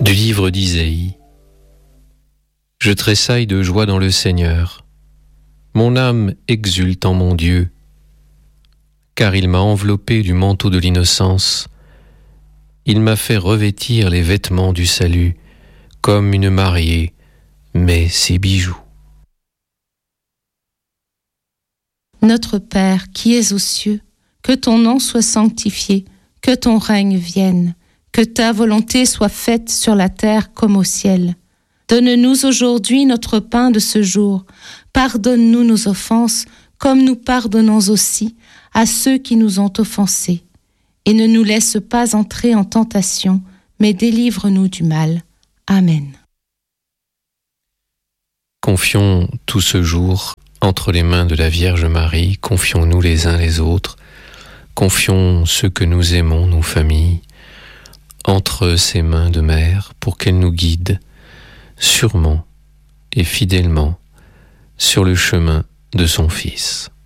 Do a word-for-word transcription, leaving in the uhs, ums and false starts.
Du livre d'Isaïe. Je tressaille de joie dans le Seigneur. Mon âme exulte en mon Dieu, car il m'a enveloppé du manteau de l'innocence. Il m'a fait revêtir les vêtements du salut, comme une mariée met ses bijoux. Notre Père qui es aux cieux, que ton nom soit sanctifié, que ton règne vienne, que ta volonté soit faite sur la terre comme au ciel. Donne-nous aujourd'hui notre pain de ce jour. Pardonne-nous nos offenses, comme nous pardonnons aussi à ceux qui nous ont offensés. Et ne nous laisse pas entrer en tentation, mais délivre-nous du mal. Amen. Confions tout ce jour entre les mains de la Vierge Marie, confions-nous les uns les autres, confions ceux que nous aimons, nos familles, entre ses mains de mère pour qu'elle nous guide sûrement et fidèlement sur le chemin de son Fils.